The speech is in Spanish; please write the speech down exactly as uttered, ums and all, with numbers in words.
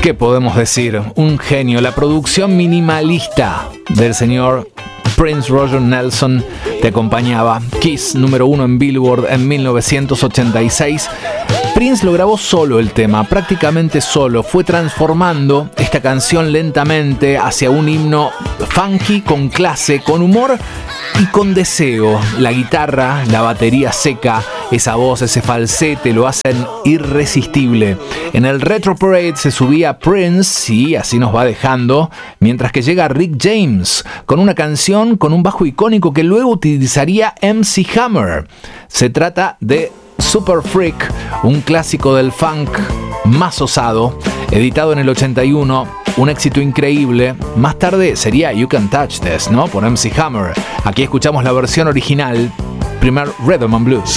¿Qué podemos decir? Un genio. La producción minimalista del señor Prince Roger Nelson te acompañaba. Kiss, número uno en Billboard en mil novecientos ochenta y seis. Prince lo grabó solo el tema, prácticamente solo. Fue transformando esta canción lentamente hacia un himno funky, con clase, con humor y con deseo. La guitarra, la batería seca, esa voz, ese falsete lo hacen irresistible. En el Retro Parade se subía Prince y así nos va dejando, mientras que llega Rick James con una canción con un bajo icónico que luego utilizaría M C Hammer. Se trata de Super Freak, un clásico del funk más osado, editado en el ochenta y uno, un éxito increíble. Más tarde sería You Can Touch This, ¿no? Por M C Hammer. Aquí escuchamos la versión original, primer Rhythm and Blues.